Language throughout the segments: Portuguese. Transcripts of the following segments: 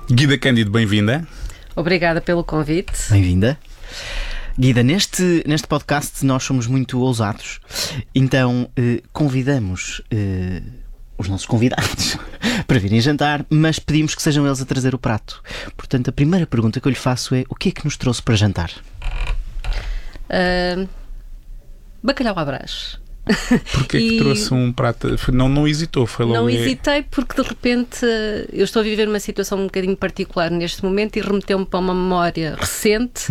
Guida Cândido, bem-vinda. Obrigada pelo convite. Bem-vinda. Guida, neste podcast nós somos muito ousados, então convidamos os nossos convidados para virem jantar, mas pedimos que sejam eles a trazer o prato. Portanto, a primeira pergunta que eu lhe faço é: o que é que nos trouxe para jantar? Bacalhau à Brás. Porquê que trouxe um prato? Não hesitou, foi logo. Não hesitei porque de repente eu estou a viver uma situação um bocadinho particular neste momento e remeteu-me para uma memória recente,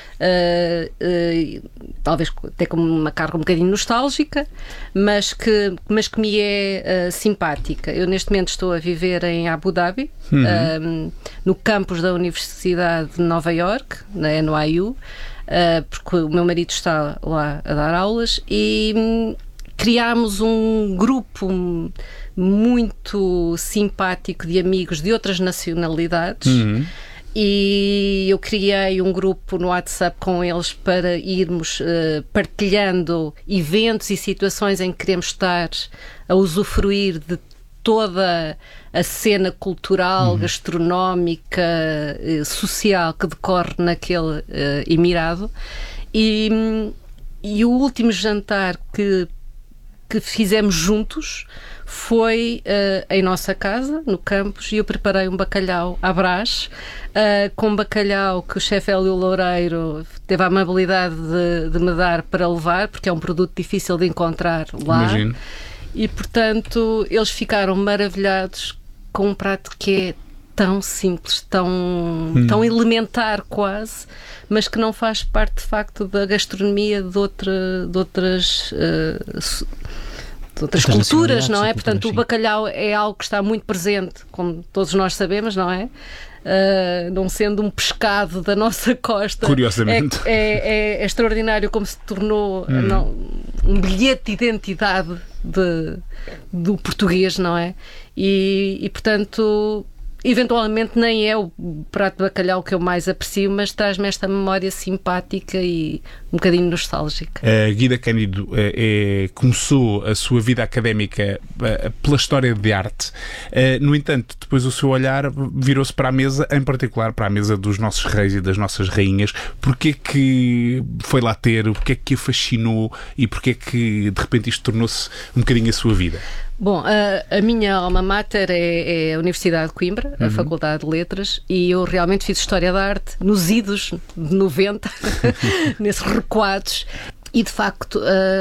talvez até com uma carga um bocadinho nostálgica, mas que me é simpática. Eu neste momento estou a viver em Abu Dhabi, no campus da Universidade de Nova Iorque, na NYU, porque o meu marido está lá a dar aulas e criámos um grupo muito simpático de amigos de outras nacionalidades e eu criei um grupo no WhatsApp com eles para irmos partilhando eventos e situações em que queremos estar a usufruir de toda a cena cultural, gastronómica, social que decorre naquele Emirado. E o último jantar que fizemos juntos foi em nossa casa, no campus, e eu preparei um bacalhau à Brás, com bacalhau que o chefe Hélio Loureiro teve a amabilidade de me dar para levar, porque é um produto difícil de encontrar lá. Imagino. E, portanto, eles ficaram maravilhados com um prato que é tão simples, tão elementar quase, mas que não faz parte, de facto, da gastronomia de outras culturas, não é? Portanto, o bacalhau é algo que está muito presente, como todos nós sabemos, não é? Não sendo um pescado da nossa costa, curiosamente, é extraordinário como se tornou um bilhete de identidade do português, não é? E portanto, eventualmente nem é o prato de bacalhau que eu mais aprecio, mas traz-me esta memória simpática e um bocadinho nostálgica. Guida Cândido começou a sua vida académica pela história de arte. No entanto, depois o seu olhar virou-se para a mesa, em particular para a mesa dos nossos reis e das nossas rainhas. Porquê que foi lá ter? Porquê que a fascinou? E porquê que de repente isto tornou-se um bocadinho a sua vida? Bom, a minha alma mater é a Universidade de Coimbra, a Faculdade de Letras, e eu realmente fiz História da Arte nos idos de 90, nesses recuados, e de facto,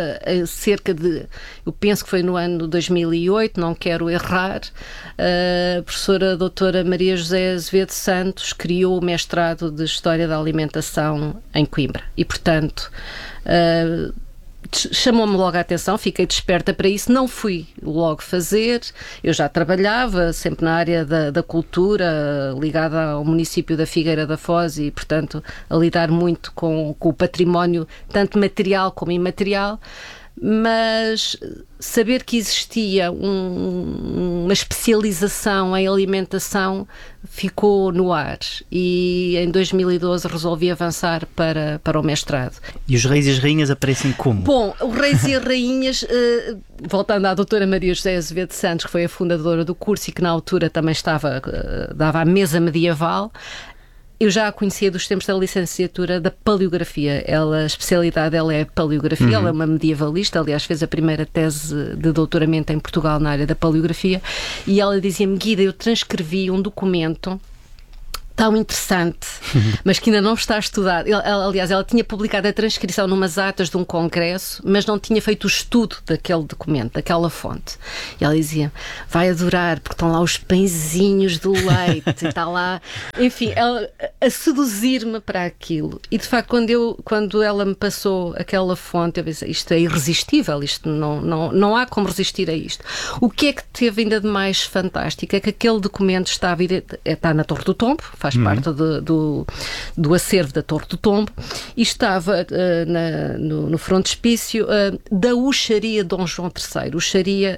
eu penso que foi no ano 2008, não quero errar, a professora doutora Maria José Azevedo Santos criou o mestrado de História da Alimentação em Coimbra, e portanto chamou-me logo a atenção, fiquei desperta para isso, não fui logo fazer, eu já trabalhava sempre na área da cultura, ligada ao município da Figueira da Foz e, portanto, a lidar muito com o património, tanto material como imaterial, mas saber que existia uma especialização em alimentação ficou no ar e em 2012 resolvi avançar para o mestrado. E os reis e as rainhas aparecem como? Bom, os reis e as rainhas, voltando à doutora Maria José Azevedo Santos, que foi a fundadora do curso e que na altura também dava a mesa medieval, eu já a conhecia dos tempos da licenciatura da paleografia. A especialidade dela é a paleografia, ela é uma medievalista, aliás fez a primeira tese de doutoramento em Portugal na área da paleografia, e ela dizia-me: Guida, eu transcrevi um documento tão interessante, mas que ainda não está estudado. Aliás, ela tinha publicado a transcrição numas atas de um congresso, mas não tinha feito o estudo daquele documento, daquela fonte. E ela dizia: vai adorar, porque estão lá os pãezinhos do leite, e está lá... Enfim, ela a seduzir-me para aquilo. E, de facto, quando ela me passou aquela fonte, eu pensei: isto é irresistível, isto não há como resistir a isto. O que é que teve ainda de mais fantástico é que aquele documento está na Torre do Tombo, faz parte do acervo da Torre do Tombo, e estava no frontispício da Uxaria Dom João III. Uxaria,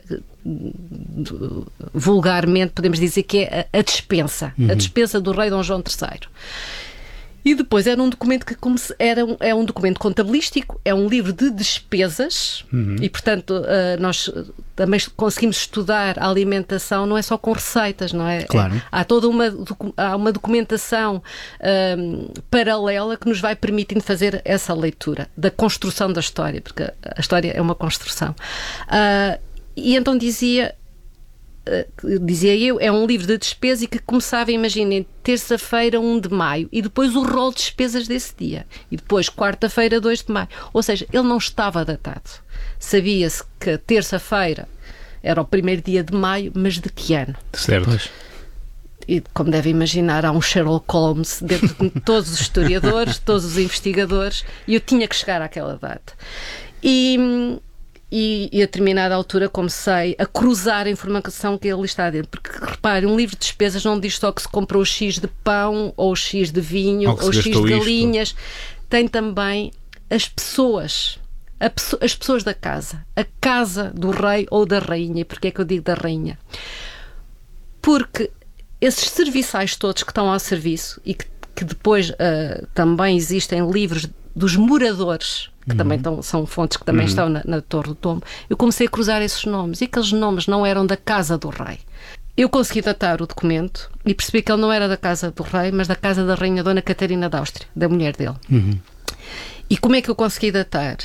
vulgarmente, podemos dizer que é a despensa do rei Dom João III. E depois era um documento que é um documento contabilístico, é um livro de despesas e, portanto, nós também conseguimos estudar a alimentação, não é só com receitas, não é? Claro. Há toda uma documentação paralela que nos vai permitindo fazer essa leitura da construção da história, porque a história é uma construção. E então dizia eu, é um livro de despesa e que começava, imaginem, terça-feira, 1 de maio, e depois o rol de despesas desse dia, e depois quarta-feira, 2 de maio. Ou seja, ele não estava datado. Sabia-se que terça-feira era o primeiro dia de maio, mas de que ano? Certo. Pois. E, como devem imaginar, há um Sherlock Holmes dentro de todos os historiadores, todos os investigadores, e eu tinha que chegar àquela data. E a determinada altura comecei a cruzar a informação que ele está dentro. Porque, repare, um livro de despesas não diz só que se comprou X de pão, ou X de vinho, ou X de galinhas. Tem também as pessoas. As pessoas da casa. A casa do rei ou da rainha. E porquê é que eu digo da rainha? Porque esses serviçais todos que estão ao serviço e que depois também existem livros dos moradores, que também são fontes que também estão na Torre do Tombo, eu comecei a cruzar esses nomes, e aqueles nomes não eram da casa do rei. Eu consegui datar o documento e percebi que ele não era da casa do rei, mas da casa da rainha Dona Catarina da Áustria, da mulher dele. E como é que eu consegui datar?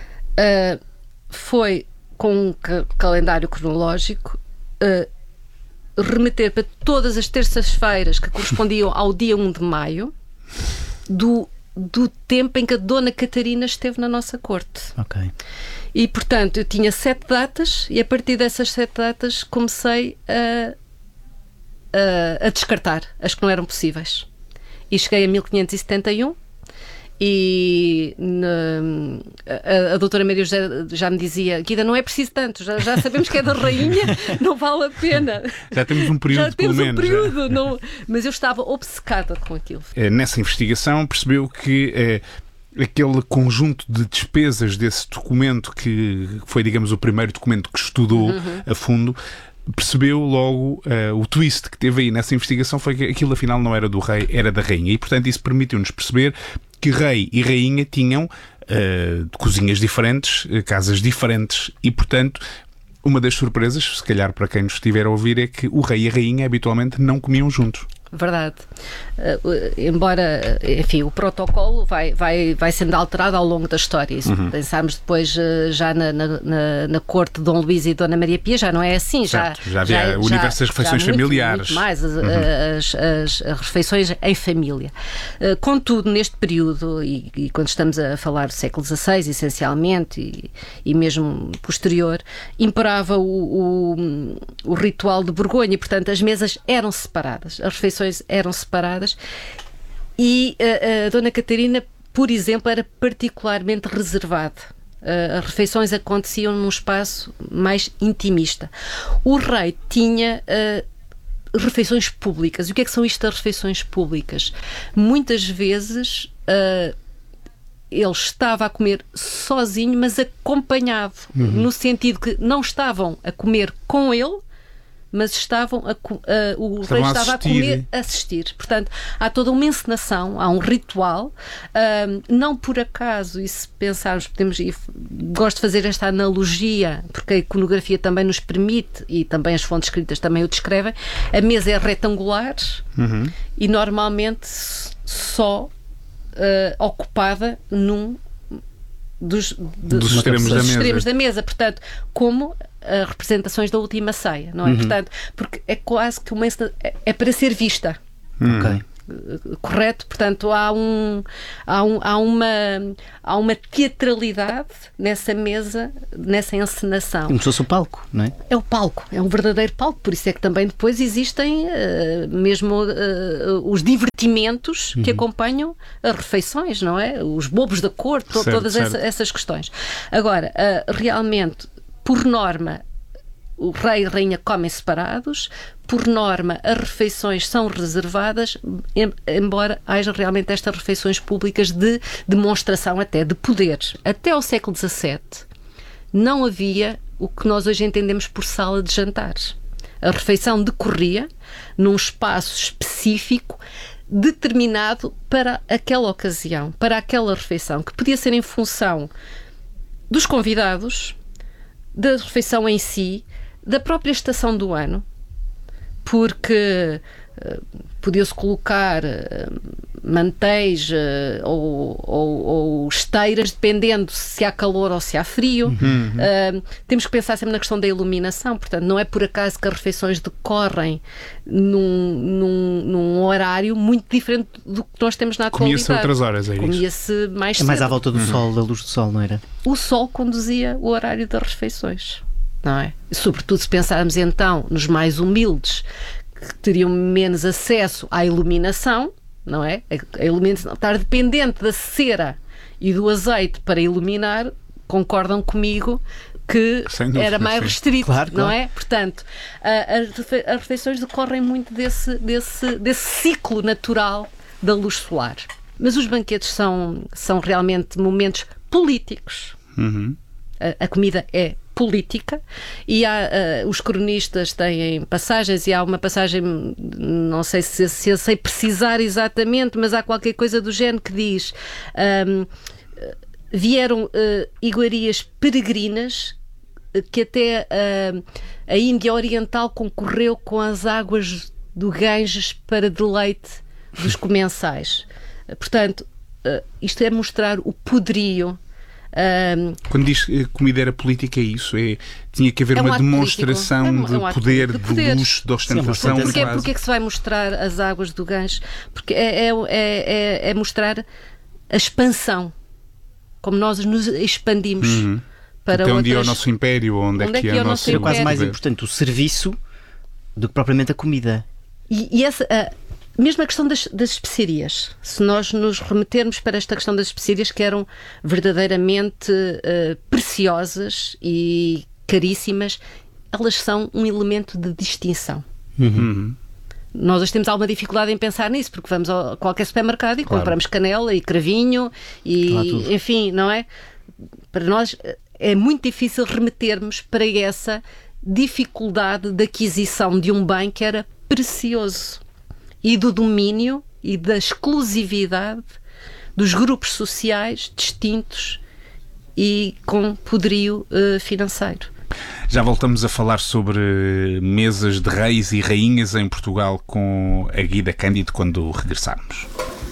Foi com um calendário cronológico, remeter para todas as terças-feiras que correspondiam ao dia 1 de maio do tempo em que a Dona Catarina esteve na nossa corte. Ok. E, portanto, eu tinha 7 datas e a partir dessas 7 datas comecei a descartar as que não eram possíveis. E cheguei a 1571 e a doutora Maria José já me dizia que ainda não é preciso tanto, já sabemos que é da rainha, não vale a pena. Já temos um período, já temos pelo menos. Não, mas eu estava obcecada com aquilo. Nessa investigação percebeu que aquele conjunto de despesas desse documento, que foi, digamos, o primeiro documento que estudou a fundo, percebeu logo o twist que teve aí nessa investigação foi que aquilo afinal não era do rei, era da rainha. E, portanto, isso permitiu-nos perceber que rei e rainha tinham cozinhas diferentes, casas diferentes e, portanto, uma das surpresas, se calhar para quem nos estiver a ouvir, é que o rei e a rainha habitualmente não comiam juntos. Verdade. Embora, enfim, o protocolo vai sendo alterado ao longo da história. E se pensarmos depois já na corte de Dom Luís e Dona Maria Pia, já não é assim. Já havia o universo das refeições familiares. Muito mais as refeições em família. Contudo, neste período, e quando estamos a falar do século XVI, essencialmente, e mesmo posterior, imperava o ritual de Borgonha, e, portanto, as mesas eram separadas, as refeições eram separadas e a Dona Catarina, por exemplo, era particularmente reservada. As refeições aconteciam num espaço mais intimista. O rei tinha refeições públicas. E o que é que são isto das refeições públicas? Muitas vezes ele estava a comer sozinho, mas acompanhado, no sentido que não estavam a comer com ele, mas o rei estava a comer, a assistir. Portanto, há toda uma encenação, há um ritual. Não por acaso, e se pensarmos, gosto de fazer esta analogia, porque a iconografia também nos permite, e também as fontes escritas também o descrevem, a mesa é retangular e normalmente só ocupada num dos extremos da mesa. Portanto, como representações da última ceia, não é? Portanto, porque é quase que uma é para ser vista. Ok. Correto? Portanto, há uma teatralidade nessa mesa, nessa encenação. Como se fosse o palco, não é? É o palco, é um verdadeiro palco. Por isso é que também depois existem mesmo os divertimentos que acompanham as refeições, não é? Os bobos da corte, todas essas questões. Agora, realmente, por norma, o rei e a rainha comem separados, por norma as refeições são reservadas, embora haja realmente estas refeições públicas de demonstração até de poder. Até ao século XVII não havia o que nós hoje entendemos por sala de jantares. A refeição decorria num espaço específico determinado para aquela ocasião, para aquela refeição, que podia ser em função dos convidados, da refeição em si, da própria estação do ano, porque podia-se colocar mantéis ou esteiras, dependendo se há calor ou se há frio. Temos que pensar sempre na questão da iluminação, portanto, não é por acaso que as refeições decorrem num horário muito diferente do que nós temos na atualidade. Comia-se a outras horas, é isso? Comia-se mais É mais cedo. à volta do sol, da luz do sol, não era? O sol conduzia o horário das refeições, não é? Sobretudo se pensarmos então nos mais humildes, que teriam menos acesso à iluminação, não é? A iluminação, estar dependente da cera e do azeite para iluminar, concordam comigo que era mais restrito, claro. não é? Portanto, as refeições decorrem muito desse ciclo natural da luz solar. Mas os banquetes são realmente momentos políticos. A comida é política e os cronistas têm passagens, e há uma passagem, não sei se eu sei precisar exatamente, mas há qualquer coisa do género que diz: vieram iguarias peregrinas que até a Índia Oriental concorreu com as águas do Ganges para deleite dos comensais. Portanto, isto é mostrar o poderio. Quando diz que comida era política, é isso? Tinha que haver uma demonstração de poder, de luxo, de ostentação. Porque é que se vai mostrar as águas do Ganges? Porque é mostrar a expansão, como nós nos expandimos para até outras... onde é o nosso império, onde é que é o nosso... É quase mais importante o serviço do que propriamente a comida. E essa... Mesmo a questão das especiarias, se nós nos remetermos para esta questão das especiarias, que eram verdadeiramente preciosas e caríssimas, elas são um elemento de distinção. Nós hoje temos alguma dificuldade em pensar nisso, porque vamos a qualquer supermercado e compramos canela e cravinho e enfim, não é? Para nós é muito difícil remetermos para essa dificuldade de aquisição de um bem que era precioso, e do domínio e da exclusividade dos grupos sociais distintos e com poderio financeiro. Já voltamos a falar sobre mesas de reis e rainhas em Portugal com a Guida Cândido quando regressarmos.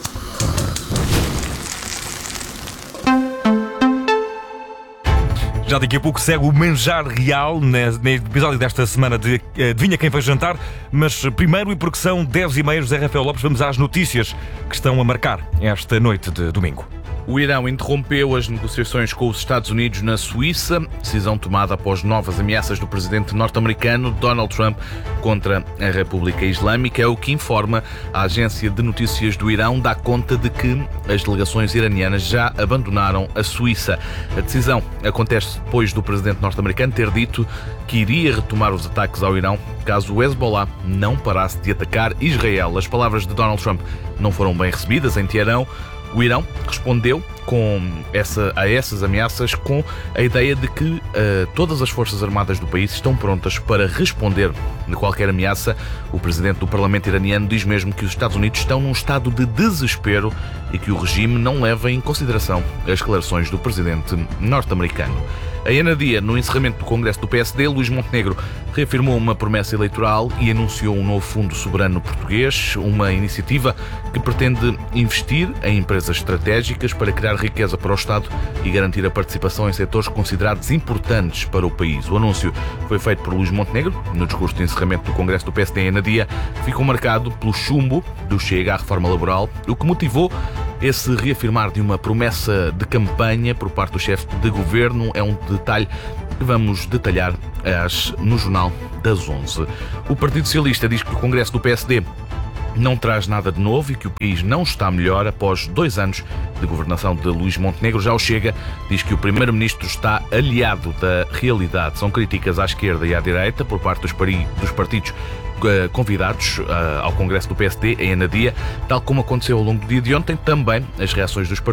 Já daqui a pouco segue o Manjar Real, no episódio desta semana de Adivinha Quem Vai Jantar, mas primeiro, e porque são 10h30, José Rafael Lopes, vamos às notícias que estão a marcar esta noite de domingo. O Irão interrompeu as negociações com os Estados Unidos na Suíça, decisão tomada após novas ameaças do presidente norte-americano Donald Trump contra a República Islâmica. O que informa a agência de notícias do Irão dá conta de que as delegações iranianas já abandonaram a Suíça. A decisão acontece depois do presidente norte-americano ter dito que iria retomar os ataques ao Irão caso o Hezbollah não parasse de atacar Israel. As palavras de Donald Trump não foram bem recebidas em Teherão. O Irão respondeu a essas ameaças com a ideia de que todas as forças armadas do país estão prontas para responder de qualquer ameaça. O presidente do Parlamento iraniano diz mesmo que os Estados Unidos estão num estado de desespero e que o regime não leva em consideração as declarações do presidente norte-americano. A Anadia, no encerramento do Congresso do PSD, Luís Montenegro reafirmou uma promessa eleitoral e anunciou um novo Fundo Soberano Português, uma iniciativa que pretende investir em empresas estratégicas para criar riqueza para o Estado e garantir a participação em setores considerados importantes para o país. O anúncio foi feito por Luís Montenegro no discurso de encerramento do Congresso do PSD em Anadia, que ficou marcado pelo chumbo do Chega à reforma laboral, o que motivou esse reafirmar de uma promessa de campanha por parte do chefe de governo. É um detalhe que vamos detalhar no Jornal das 11. O Partido Socialista diz que o Congresso do PSD não traz nada de novo e que o país não está melhor após 2 anos de governação de Luís Montenegro. Já o Chega diz que o Primeiro-Ministro está aliado da realidade. São críticas à esquerda e à direita por parte dos partidos convidados ao Congresso do PSD em Anadia, tal como aconteceu ao longo do dia de ontem. Também as reações dos partidos